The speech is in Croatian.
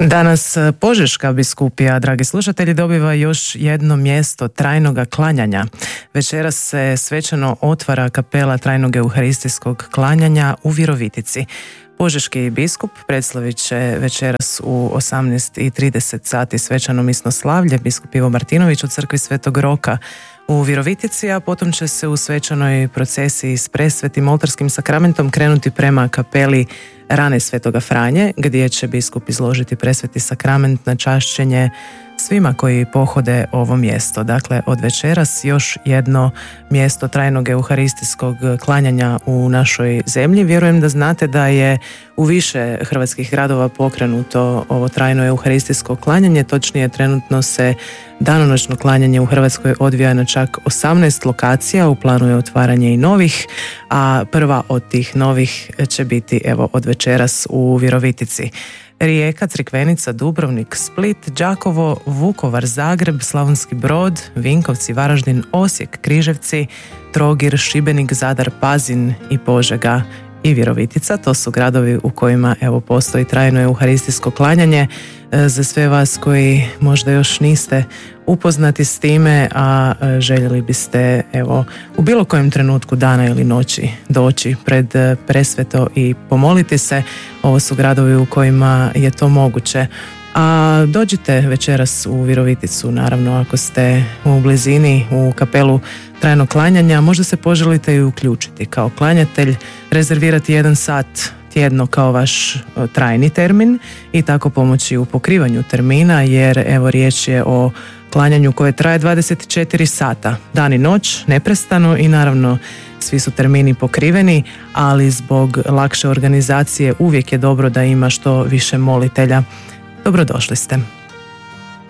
Danas Požeška biskupija, dragi slušatelji, dobiva još jedno mjesto trajnoga klanjanja. Večeras se svečano otvara kapela trajnog euharistijskog klanjanja u Virovitici. Požeški biskup predstavit će večeras u 18:30 sati svečano misnoslavlje biskup Ivo Martinović u crkvi Svetog Roka u Virovitici, a potom će se u svečanoj procesiji s presvetim oltarskim sakramentom krenuti prema kapeli Rane Svetoga Franje, gdje će biskup izložiti presveti sakrament na čašćenje svima koji pohode ovo mjesto. Dakle, od večeras još jedno mjesto trajnog euharistijskog klanjanja u našoj zemlji. Vjerujem da znate da je u više hrvatskih gradova pokrenuto ovo trajno euharistijsko klanjanje. Točnije, trenutno se danonoćno klanjanje u Hrvatskoj odvija na čak 18 lokacija, u planu je otvaranje i novih, a prva od tih novih će biti evo od večeras u Virovitici. Rijeka, Crikvenica, Dubrovnik, Split, Đakovo, Vukovar, Zagreb, Slavonski Brod, Vinkovci, Varaždin, Osijek, Križevci, Trogir, Šibenik, Zadar, Pazin i Požega i Virovitica. To su gradovi u kojima evo postoji trajno euharistijsko klanjanje. Za sve vas koji možda još niste upoznati s time, a željeli biste evo u bilo kojem trenutku dana ili noći doći pred presveto i pomoliti se, ovo su gradovi u kojima je to moguće. A dođite večeras u Viroviticu, naravno ako ste u blizini u kapelu trajnog klanjanja, možda se poželite i uključiti kao klanjatelj, rezervirati 1 sat tjedno kao vaš trajni termin i tako pomoći u pokrivanju termina, jer evo riječ je o klanjanju koje traje 24 sata, dan i noć, neprestano, i naravno svi su termini pokriveni, ali zbog lakše organizacije uvijek je dobro da ima što više molitelja. Dobrodošli ste.